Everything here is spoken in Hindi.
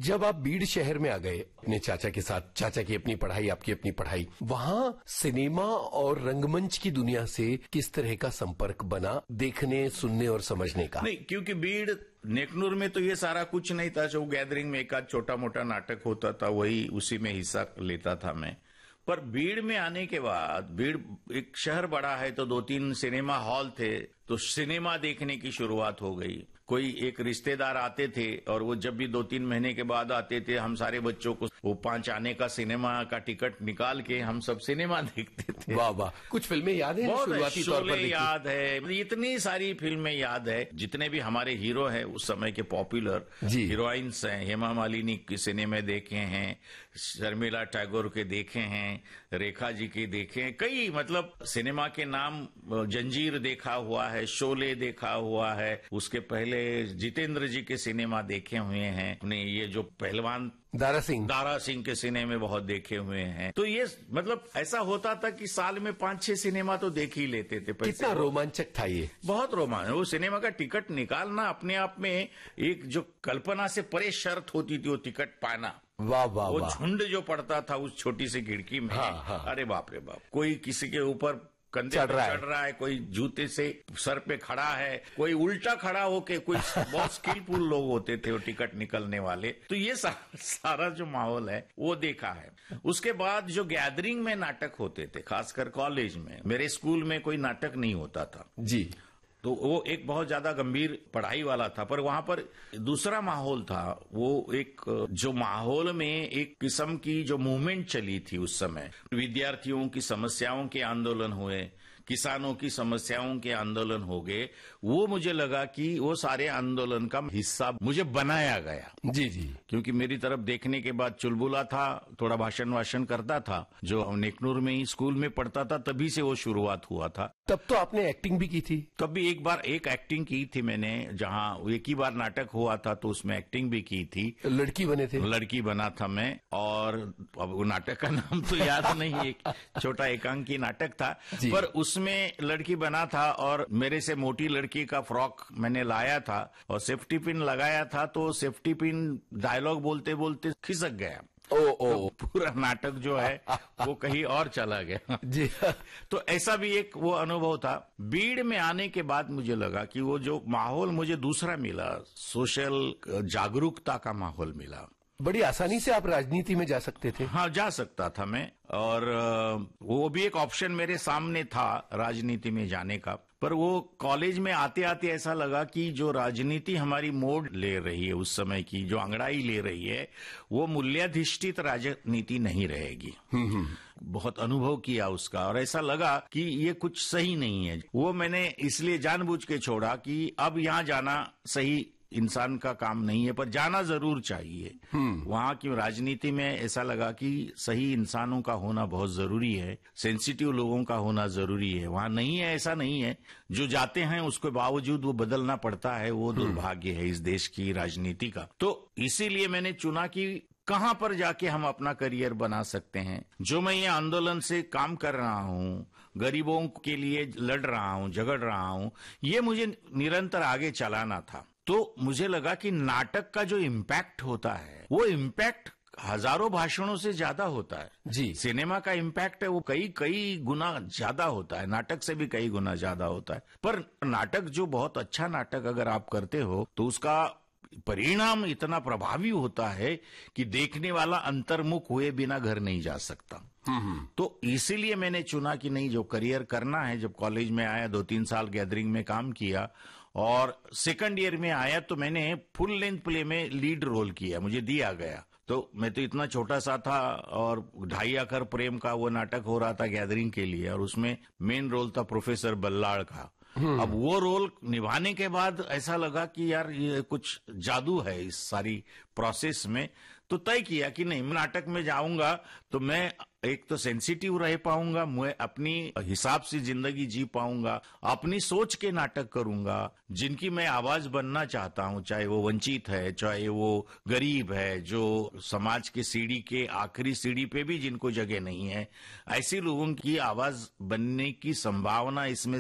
जब आप बीड़ शहर में आ गए अपने चाचा के साथ, चाचा की अपनी पढ़ाई, आपकी अपनी पढ़ाई, वहां सिनेमा और रंगमंच की दुनिया से किस तरह का संपर्क बना, देखने, सुनने और समझने का? नहीं, क्योंकि बीड़ नेकनूर में तो ये सारा कुछ नहीं था। जो गैदरिंग में एक आध छोटा मोटा नाटक होता था, वही उसी में हिस्सा लेता था मैं। पर बीड़ में आने के बाद, बीड़ एक शहर बड़ा है तो 2-3 सिनेमा हॉल थे, तो सिनेमा देखने की शुरुआत हो गई। कोई एक रिश्तेदार आते थे और वो जब भी 2-3 महीने के बाद आते थे, हम सारे बच्चों को वो 5 आने का सिनेमा का टिकट निकाल के हम सब सिनेमा देखते थे। वाह वाह, कुछ फिल्में याद है? शुरुआती तौर पर याद है, इतनी सारी फिल्में याद है। जितने भी हमारे हीरो हैं उस समय के पॉपुलर हीरोइंस हैं, हेमा मालिनी के सिनेमे देखे हैं, शर्मिला टैगोर के देखे हैं, रेखा जी के देखे हैं, कई मतलब सिनेमा के नाम, जंजीर देखा हुआ है, शोले देखा हुआ है, उसके पहले जितेंद्र जी के सिनेमा देखे हुए हैं, अपने ये जो पहलवान दारा सिंह के सिनेमे बहुत देखे हुए हैं। तो ये मतलब ऐसा होता था कि साल में 5-6 सिनेमा तो देख ही लेते थे। कितना रोमांचक था ये, बहुत रोमांचक। वो सिनेमा का टिकट निकालना अपने आप में एक जो कल्पना से परे शर्त होती थी, वो टिकट पाना। वाह वाह, वो झुंड जो पड़ता था उस छोटी सी खिड़की में, अरे बाप रे बाप, कोई किसी के ऊपर कंधे पे चढ़ रहा है, कोई जूते से सर पे खड़ा है, कोई उल्टा खड़ा होके, कोई बहुत स्किलफुल लोग होते थे वो टिकट निकलने वाले। तो ये सारा जो माहौल है वो देखा है। उसके बाद जो गैदरिंग में नाटक होते थे, खासकर कॉलेज में, मेरे स्कूल में कोई नाटक नहीं होता था जी, तो वो एक बहुत ज्यादा गंभीर पढ़ाई वाला था। पर वहां पर दूसरा माहौल था, वो एक जो माहौल में एक किस्म की जो मूवमेंट चली थी उस समय, विद्यार्थियों की समस्याओं के आंदोलन हुए, किसानों की समस्याओं के आंदोलन हो गए। वो मुझे लगा कि वो सारे आंदोलन का हिस्सा मुझे बनाया गया। जी जी, क्योंकि मेरी तरफ देखने के बाद चुलबुला था, थोड़ा भाषण वाषण करता था, जो नेकनूर में ही स्कूल में पढ़ता था, तभी से वो शुरुआत हुआ था। तब तो आपने एक्टिंग भी की थी? तब भी एक एक्टिंग की थी मैंने, जहां एक ही बार नाटक हुआ था तो उसमें एक्टिंग भी की थी। लड़की बने थे? लड़की बना था मैं, और अब वो नाटक का नाम तो याद नहीं, एक छोटा एकांकी नाटक था, पर उसमें लड़की बना था और मेरे से मोटी लड़की का फ्रॉक मैंने लाया था और सेफ्टी पिन लगाया था, तो सेफ्टी पिन डायलॉग बोलते बोलते खिसक गया। तो पूरा नाटक जो है वो कहीं और चला गया जी। तो ऐसा भी एक वो अनुभव था। बीड़ में आने के बाद मुझे लगा कि वो जो माहौल मुझे दूसरा मिला, सोशल जागरूकता का माहौल मिला। बड़ी आसानी से आप राजनीति में जा सकते थे? हाँ, जा सकता था मैं, और वो भी एक ऑप्शन मेरे सामने था राजनीति में जाने का। पर वो कॉलेज में आते आते ऐसा लगा कि जो राजनीति हमारी मोड़ ले रही है उस समय की, जो अंगड़ाई ले रही है, वो मूल्याधिष्ठित राजनीति नहीं रहेगी। बहुत अनुभव किया उसका, और ऐसा लगा कि ये कुछ सही नहीं है। वो मैंने इसलिए जानबूझ के छोड़ा कि अब यहाँ जाना सही इंसान का काम नहीं है, पर जाना जरूर चाहिए। वहां की राजनीति में ऐसा लगा कि सही इंसानों का होना बहुत जरूरी है, सेंसिटिव लोगों का होना जरूरी है। वहां नहीं है, ऐसा नहीं है। जो जाते हैं उसके बावजूद वो बदलना पड़ता है, वो दुर्भाग्य है इस देश की राजनीति का। तो इसीलिए मैंने चुना कि कहां पर जाके हम अपना करियर बना सकते हैं। जो मैं ये आंदोलन से काम कर रहा हूं, गरीबों के लिए लड़ रहा हूं, झगड़ रहा हूं, ये मुझे निरंतर आगे चलाना था। तो मुझे लगा कि नाटक का जो इम्पैक्ट होता है, वो इम्पैक्ट हजारों भाषणों से ज्यादा होता है जी। सिनेमा का इम्पैक्ट है वो कई गुना ज्यादा होता है, नाटक से भी कई गुना ज्यादा होता है। पर नाटक जो बहुत अच्छा नाटक अगर आप करते हो तो उसका परिणाम इतना प्रभावी होता है कि देखने वाला अंतर्मुख हुए बिना घर नहीं जा सकता। तो इसीलिए मैंने चुना कि नहीं, जो करियर करना है। जब कॉलेज में आया, 2-3 साल गैदरिंग में काम किया, और सेकंड ईयर में आया तो मैंने फुल लेंथ प्ले में लीड रोल किया, मुझे दिया गया। तो मैं तो इतना छोटा सा था, और 2.5 एकड़ प्रेम का वो नाटक हो रहा था गैदरिंग के लिए, और उसमें मेन रोल था प्रोफेसर बल्लाड़ का। अब वो रोल निभाने के बाद ऐसा लगा कि यार ये कुछ जादू है इस सारी प्रोसेस में। तो तय किया कि नहीं, मैं नाटक में जाऊंगा तो मैं एक तो सेंसिटिव रह पाऊंगा, मैं अपनी हिसाब से जिंदगी जी पाऊंगा, अपनी सोच के नाटक करूंगा, जिनकी मैं आवाज बनना चाहता हूं, चाहे वो वंचित है, चाहे वो गरीब है, जो समाज के सीढ़ी के आखिरी सीढ़ी पे भी जिनको जगह नहीं है, ऐसे लोगों की आवाज बनने की संभावना इसमें